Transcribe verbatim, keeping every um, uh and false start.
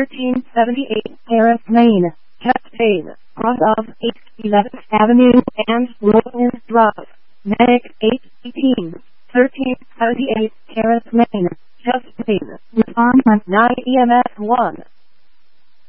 thirteen seventy-eight Paris, Maine. Chest pain. Cross of eight eleventh Avenue and Rowan Drive. Medic eight eighteen thirteen seventy-eight Paris, Maine. Chest pain. Respond on nine E M S one.